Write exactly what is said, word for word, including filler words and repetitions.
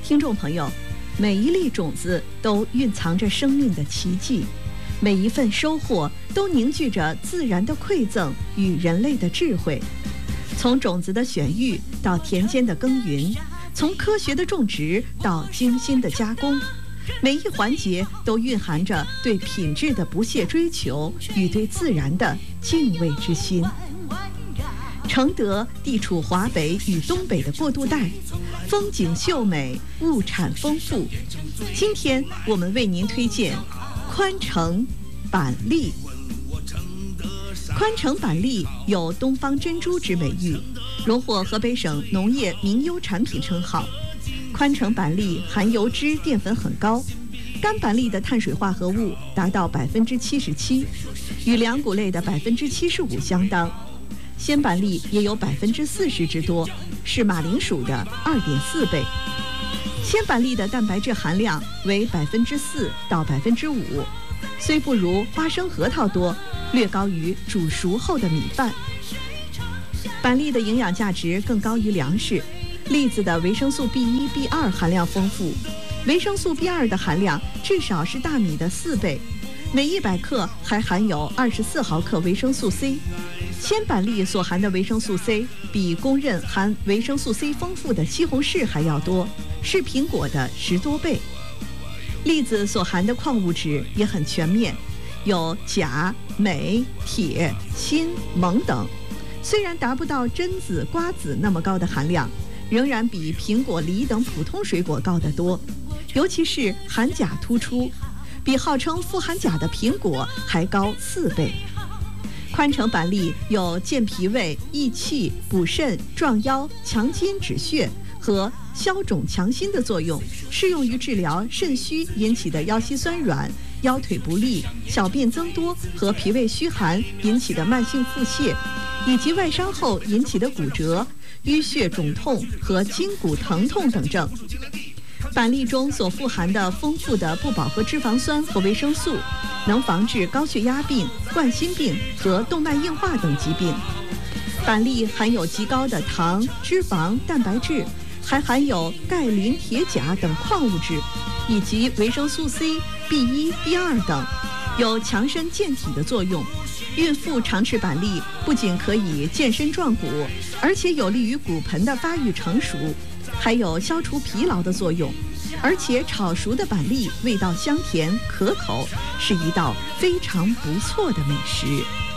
听众朋友，每一粒种子都蕴藏着生命的奇迹，每一份收获都凝聚着自然的馈赠与人类的智慧。从种子的选育到田间的耕耘，从科学的种植到精心的加工，每一环节都蕴含着对品质的不懈追求与对自然的敬畏之心。承德地处华北与东北的过渡带，风景秀美，物产丰富。今天我们为您推荐宽城板栗。宽城板栗有东方珍珠之美誉，荣获河北省农业名优产品称号。宽城板栗含油脂淀粉很高，干板栗的碳水化合物达到百分之七十七，与粮谷类的百分之七十五相当。鲜板栗也有百分之四十之多，是马铃薯的二点四倍。鲜板栗的蛋白质含量为百分之四到百分之五，虽不如花生核桃多，略高于煮熟后的米饭。板栗的营养价值更高于粮食，栗子的维生素 B 一、B 二 含量丰富，维生素 B 二 的含量至少是大米的四倍，每一百克还含有二十四毫克维生素 C。鲜板栗所含的维生素 C 比公认含维生素 C 丰富的西红柿还要多，是苹果的十多倍。栗子所含的矿物质也很全面，有钾、镁、铁、锌、锰等。虽然达不到榛子、瓜子那么高的含量，仍然比苹果、梨等普通水果高得多，尤其是含钾突出，比号称富含钾的苹果还高四倍。宽城板栗有健脾胃、益气、补肾、壮腰、强筋止血和消肿强心的作用，适用于治疗肾虚引起的腰膝酸软、腰腿不利、小便增多和脾胃虚寒引起的慢性腹泻，以及外伤后引起的骨折、淤血肿痛和筋骨疼痛等症。板栗中所富含的丰富的不饱和脂肪酸和维生素，能防治高血压病、冠心病和动脉硬化等疾病。板栗含有极高的糖、脂肪、蛋白质，还含有钙、磷、铁、钾等矿物质，以及维生素 C、B 一、B 二 等，有强身健体的作用。孕妇常吃板栗，不仅可以健身壮骨，而且有利于骨盆的发育成熟，还有消除疲劳的作用。而且炒熟的板栗味道香甜可口，是一道非常不错的美食。